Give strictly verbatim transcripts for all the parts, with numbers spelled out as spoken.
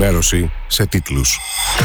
ενημέρωση σε τίτλους.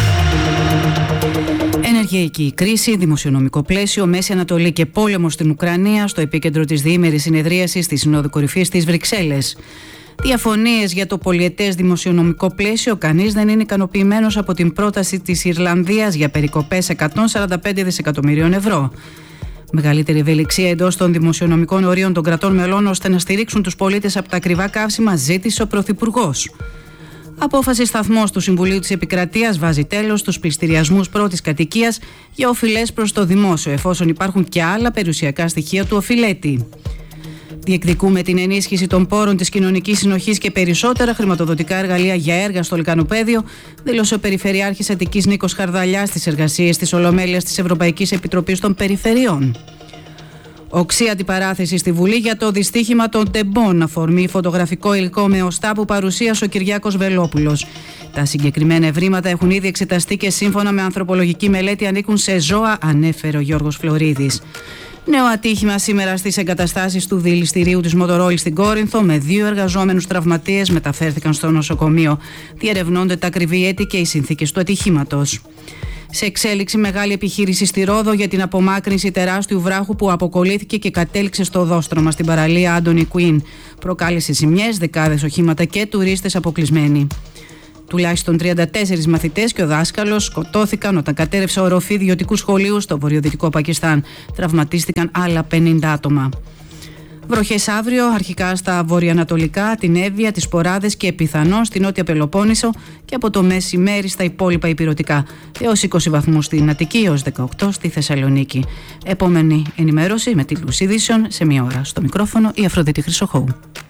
Ενεργειακή κρίση, δημοσιονομικό πλαίσιο, Μέση Ανατολή και πόλεμο στην Ουκρανία στο επίκεντρο της διήμερης συνεδρίασης της Συνόδου Κορυφής της Βρυξέλλες. Διαφωνίες για το πολιετές δημοσιονομικό πλαίσιο. Κανείς δεν είναι ικανοποιημένος από την πρόταση της Ιρλανδίας για περικοπές εκατόν σαράντα πέντε δισεκατομμυρίων ευρώ. Μεγαλύτερη ευελιξία εντός των δημοσιονομικών ορίων των κρατών μελών ώστε να στηρίξουν τους πολίτες από τα ακριβά καύσιμα, ζήτησε ο Πρωθυπουργός. Απόφαση σταθμός του Συμβουλίου της Επικρατείας βάζει τέλος στους πληστηριασμούς πρώτης κατοικίας για οφειλές προς το δημόσιο, εφόσον υπάρχουν και άλλα περιουσιακά στοιχεία του οφειλέτη. Διεκδικούμε την ενίσχυση των πόρων της κοινωνικής συνοχής και περισσότερα χρηματοδοτικά εργαλεία για έργα στο Λυκανοπαίδιο, δήλωσε ο Περιφερειάρχης Αττικής Νίκος Χαρδαλιάς στις εργασίες της Ολομέλειας της Ευρωπαϊκής Επιτροπής των Περιφερειών. Οξύ αντιπαράθεση στη Βουλή για το δυστύχημα των τεμπών, αφορμή φωτογραφικό υλικό με οστά που παρουσίασε ο Κυριάκος Βελόπουλος. Τα συγκεκριμένα ευρήματα έχουν ήδη εξεταστεί και σύμφωνα με ανθρωπολογική μελέτη ανήκουν σε ζώα, ανέφερε ο Γιώργος Φλωρίδης. Νέο ατύχημα σήμερα στις εγκαταστάσεις του δηληστηρίου της Μοτορόλη στην Κόρινθο, με δύο εργαζόμενους τραυματίες μεταφέρθηκαν στο νοσοκομείο. Διερευνώνται τα ακριβή αίτη και οι συνθήκες του ατυχήματος. Σε εξέλιξη μεγάλη επιχείρηση στη Ρόδο για την απομάκρυνση τεράστιου βράχου που αποκολλήθηκε και κατέληξε στο οδόστρωμα στην παραλία Άντονι Κουίν. Προκάλεσε ζημιές, δεκάδες οχήματα και τουρίστες αποκλεισμένοι. Τουλάχιστον τριάντα τέσσερις μαθητές και ο δάσκαλος σκοτώθηκαν όταν κατέρευσε οροφή ιδιωτικού σχολείου στο βορειοδυτικό Πακιστάν. Τραυματίστηκαν άλλα πενήντα άτομα. Βροχές αύριο, αρχικά στα βορειοανατολικά, την Εύβοια, τις Ποράδες και πιθανόν στην Νότια Πελοπόννησο και από το μεσημέρι στα υπόλοιπα ηπειρωτικά. Έως είκοσι βαθμούς στην Αττική, έως δεκαοκτώ στη Θεσσαλονίκη. Επόμενη ενημέρωση με τίτλους ειδήσεων σε μία ώρα. Στο μικρόφωνο η Αφροδίτη Χρυσοχώου.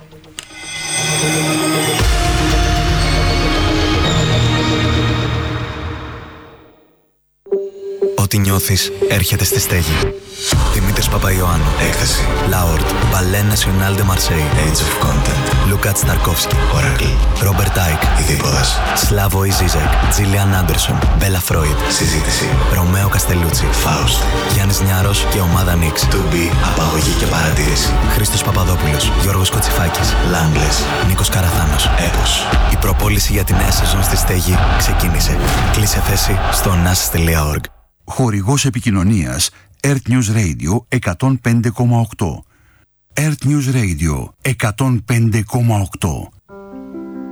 Ό,τι νιώθεις έρχεται στη στέγη. Δημήτρης Παπαϊωάννου. Έκθεση. Λάορτ. Ballet National de Marseille. Age of Content. Λούκατ Σταρκόφσκι. Oracle. Ρόμπερτ Άικ. Ειδίποδας. Σλάβο Ιζίζεκ. Τζίλιαν Άντερσον. Μπέλα Φρόιντ. Συζήτηση. Ρωμαίο Καστελούτσι. Φάουστ. Γιάννης Νιάρος και ομάδα Νίξ. To be. Απαγωγή και παρατήρηση. Χρήστος Παπαδόπουλος. Γιώργος Κοτσιφάκης. Λάγκλες. Νίκος Καραθάνος. Έπος. Η προπόληση για τη νέα σεζόν στη στέγη ξεκίνησε. Κλείσε θέση στο nasis τελεία org. Χορηγός επικοινωνίας Earth News Radio εκατόν πέντε κόμμα οκτώ. Earth News Radio εκατόν πέντε κόμμα οκτώ.